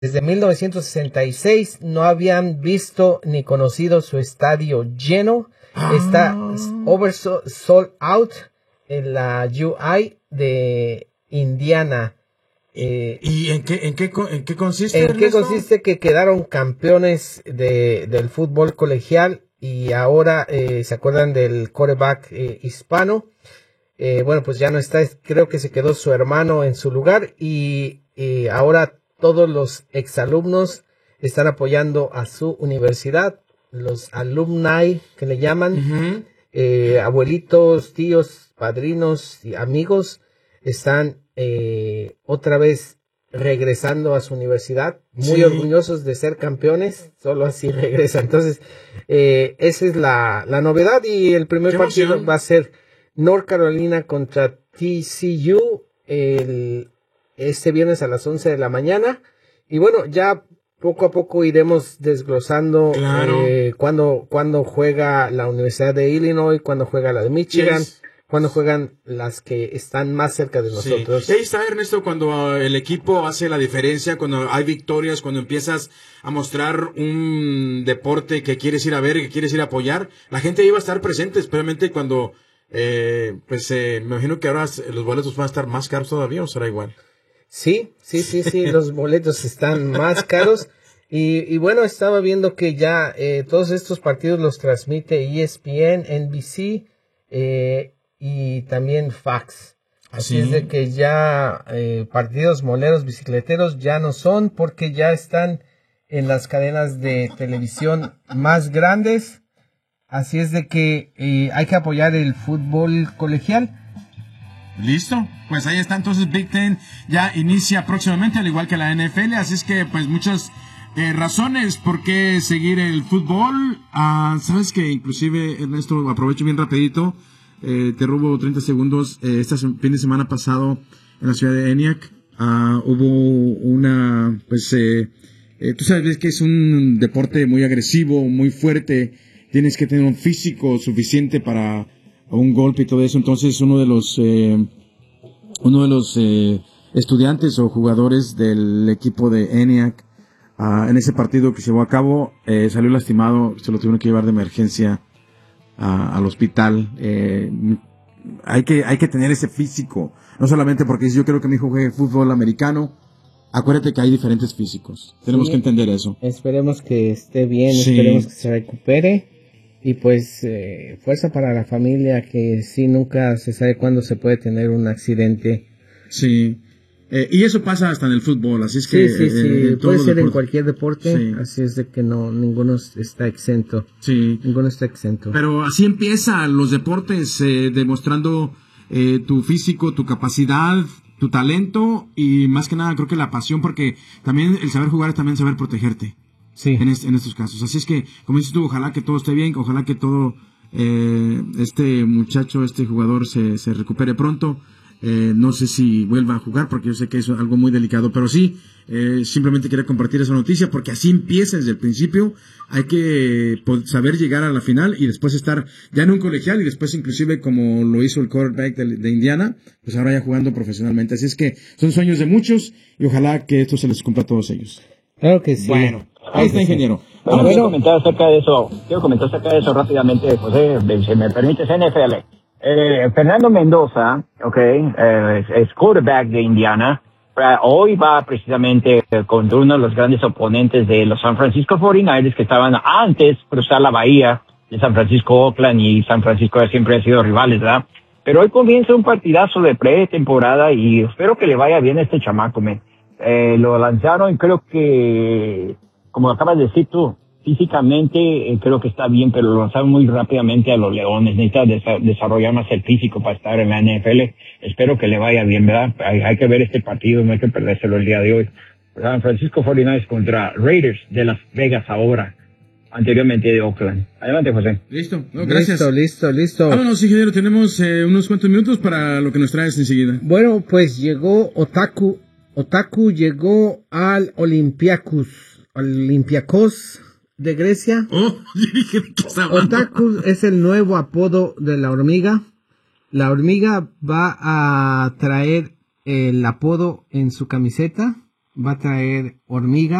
Desde 1966 no habían visto ni conocido su estadio lleno. Está sold out en la UI de Indiana. ¿Y en qué consiste? ¿En qué consiste? Que quedaron campeones del fútbol colegial y ahora se acuerdan del quarterback hispano. Bueno, pues ya no está, creo que se quedó su hermano en su lugar y ahora todos los exalumnos están apoyando a su universidad, los alumni que le llaman, abuelitos, tíos, padrinos y amigos están otra vez regresando a su universidad, muy orgullosos de ser campeones, solo así regresan. Entonces, esa es la novedad y el primer partido va a ser North Carolina contra TCU este viernes a las 11 de la mañana. Y bueno, ya poco a poco iremos desglosando cuándo juega la Universidad de Illinois, cuándo juega la de Michigan, cuándo juegan las que están más cerca de nosotros. Sí. Y ahí está, Ernesto, cuando el equipo hace la diferencia, cuando hay victorias, cuando empiezas a mostrar un deporte que quieres ir a ver, que quieres ir a apoyar, la gente iba a estar presente, especialmente cuando, me imagino que ahora los boletos van a estar más caros todavía, ¿o será igual? Sí, los boletos están más caros. Y bueno, estaba viendo que ya todos estos partidos los transmite ESPN, NBC y también Fox. Así es de que ya partidos moleros, bicicleteros ya no son porque ya están en las cadenas de televisión más grandes. Así es de que hay que apoyar el fútbol colegial. Listo, pues ahí está. Entonces Big Ten ya inicia próximamente, al igual que la NFL, así es que pues muchas razones por qué seguir el fútbol. Sabes que inclusive, Ernesto, aprovecho bien rapidito, te robo 30 segundos. Este fin de semana pasado en la ciudad de ENIAC hubo una, tú sabes que es un deporte muy agresivo, muy fuerte, tienes que tener un físico suficiente para un golpe y todo eso. Entonces uno de los estudiantes o jugadores del equipo de ENIAC en ese partido que se llevó a cabo salió lastimado, se lo tuvieron que llevar de emergencia al hospital. Hay que tener ese físico, no solamente porque yo creo que mi hijo juegue fútbol americano. Acuérdate que hay diferentes físicos, tenemos que entender eso. Esperemos que esté bien, esperemos que se recupere. Y pues fuerza para la familia, que sí, nunca se sabe cuándo se puede tener un accidente. Sí, y eso pasa hasta en el fútbol, así es que... Sí, puede ser en cualquier deporte, así es de que ninguno está exento. Sí. Ninguno está exento. Pero así empiezan los deportes, demostrando tu físico, tu capacidad, tu talento y más que nada creo que la pasión, porque también el saber jugar es también saber protegerte. Sí. En estos casos. Así es que, como dices tú, ojalá que todo esté bien, ojalá que todo, este muchacho, este jugador se recupere pronto. No sé si vuelva a jugar porque yo sé que es algo muy delicado, pero sí, simplemente quería compartir esa noticia porque así empieza desde el principio. Hay que saber llegar a la final y después estar ya en un colegial y después inclusive como lo hizo el quarterback de Indiana, pues ahora ya jugando profesionalmente. Así es que son sueños de muchos y ojalá que esto se les cumpla a todos ellos. Claro que sí. Bueno, ahí está, ingeniero. Bueno, quiero comentar acerca de eso rápidamente, José, si me permites, NFL. Fernando Mendoza, es quarterback de Indiana. Hoy va precisamente contra uno de los grandes oponentes de los San Francisco 49ers que estaban antes cruzar la bahía de San Francisco, Oakland, y San Francisco siempre han sido rivales, ¿verdad? Pero hoy comienza un partidazo de pretemporada y espero que le vaya bien a este chamaco, lo lanzaron, creo que, como acabas de decir tú, físicamente creo que está bien, pero lo lanzaron muy rápidamente a los Leones. Necesita desarrollar más el físico para estar en la NFL. Espero que le vaya bien, ¿verdad? Hay que ver este partido, no hay que perdérselo el día de hoy. San Francisco 49ers contra Raiders de Las Vegas ahora, anteriormente de Oakland. Adelante, José. Listo, gracias. Listo. Vámonos, ingeniero, tenemos unos cuantos minutos para lo que nos traes enseguida. Bueno, pues llegó Otaku llegó al Olympiacos de Grecia. Otaku es el nuevo apodo de la hormiga. La hormiga va a traer el apodo en su camiseta. va a traer hormigas.